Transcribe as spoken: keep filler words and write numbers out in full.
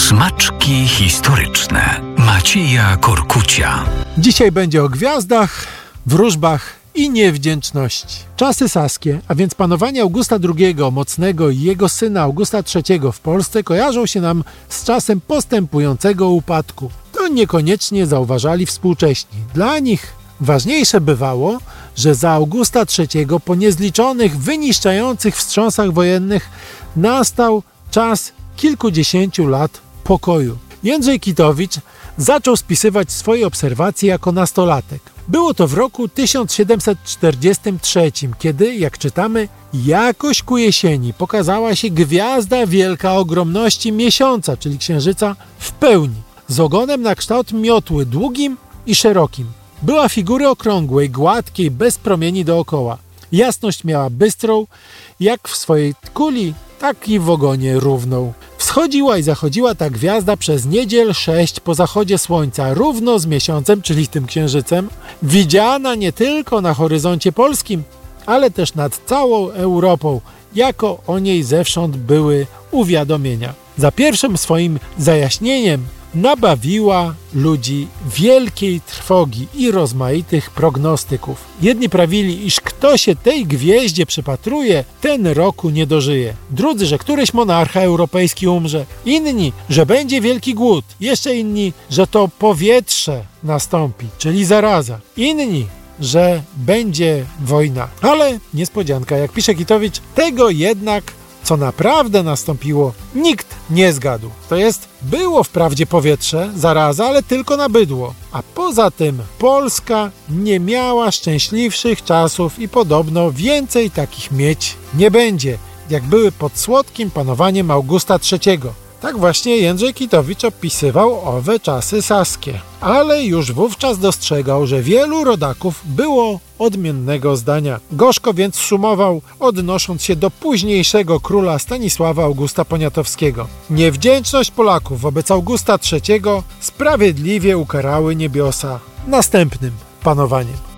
Smaczki historyczne Macieja Korkucia. Dzisiaj będzie o gwiazdach, wróżbach i niewdzięczności. Czasy saskie, a więc panowanie Augusta drugiego Mocnego i jego syna Augusta trzeciego w Polsce kojarzą się nam z czasem postępującego upadku. To niekoniecznie zauważali współcześni. Dla nich ważniejsze bywało, że za Augusta trzeciego po niezliczonych, wyniszczających wstrząsach wojennych nastał czas kilkudziesięciu lat pokoju. Jędrzej Kitowicz zaczął spisywać swoje obserwacje jako nastolatek. Było to w roku tysiąc siedemset czterdziestym trzecim, kiedy, jak czytamy, jakoś ku jesieni pokazała się gwiazda wielka ogromności miesiąca, czyli księżyca, w pełni, z ogonem na kształt miotły, długim i szerokim. Była figury okrągłej, gładkiej, bez promieni dookoła. Jasność miała bystrą, jak w swojej kuli, tak i w ogonie równą. Wschodziła i zachodziła ta gwiazda przez niedziel sześć po zachodzie słońca, równo z miesiącem, czyli tym księżycem, widziana nie tylko na horyzoncie polskim, ale też nad całą Europą, jako o niej zewsząd były uwiadomienia. Za pierwszym swoim zajaśnieniem nabawiła ludzi wielkiej trwogi i rozmaitych prognostyków. Jedni prawili, iż kto się tej gwieździe przypatruje, ten roku nie dożyje. Drudzy, że któryś monarcha europejski umrze. Inni, że będzie wielki głód. Jeszcze inni, że to powietrze nastąpi, czyli zaraza. Inni, że będzie wojna. Ale niespodzianka, jak pisze Kitowicz, tego jednak co naprawdę nastąpiło, nikt nie zgadł. To jest, było wprawdzie powietrze, zaraza, ale tylko na bydło. A poza tym Polska nie miała szczęśliwszych czasów i podobno więcej takich mieć nie będzie, jak były pod słodkim panowaniem Augusta trzeciego. Tak właśnie Jędrzej Kitowicz opisywał owe czasy saskie. Ale już wówczas dostrzegał, że wielu rodaków było odmiennego zdania. Gorzko więc sumował, odnosząc się do późniejszego króla Stanisława Augusta Poniatowskiego. Niewdzięczność Polaków wobec Augusta trzeciego sprawiedliwie ukarały niebiosa następnym panowaniem.